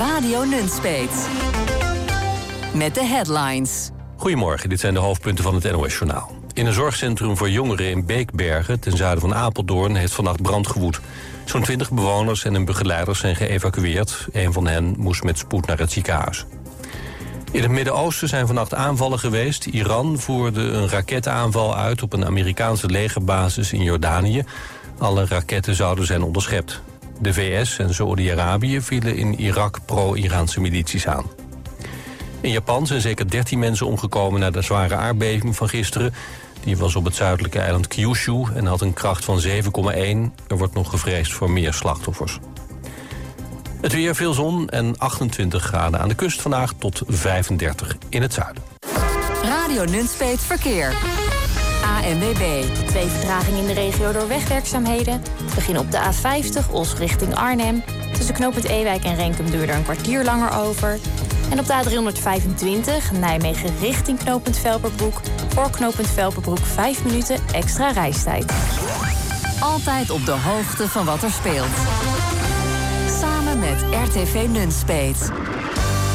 Radio Nunspeet. Met de headlines. Goedemorgen, dit zijn de hoofdpunten van het NOS-journaal. In een zorgcentrum voor jongeren in Beekbergen, ten zuiden van Apeldoorn, heeft vannacht brand gewoed. Zo'n 20 bewoners en hun begeleiders zijn geëvacueerd. Een van hen moest met spoed naar het ziekenhuis. In het Midden-Oosten zijn vannacht aanvallen geweest. Iran voerde een raketaanval uit op een Amerikaanse legerbasis in Jordanië. Alle raketten zouden zijn onderschept. De VS en Saoedi-Arabië vielen in Irak pro-Iraanse milities aan. In Japan zijn zeker 13 mensen omgekomen na de zware aardbeving van gisteren. Die was op het zuidelijke eiland Kyushu en had een kracht van 7,1. Er wordt nog gevreesd voor meer slachtoffers. Het weer, veel zon en 28 graden aan de kust vandaag tot 35 in het zuiden. Radio Nunspeet Verkeer. ANWB. 2 vertragingen in de regio door wegwerkzaamheden. We beginnen op de A50, Os richting Arnhem. Tussen knooppunt Ewijk en Renkum duurde er een kwartier langer over. En op de A325, Nijmegen richting knooppunt Velperbroek. Voor knooppunt Velperbroek 5 minuten extra reistijd. Altijd op de hoogte van wat er speelt. Samen met RTV Nunspeet.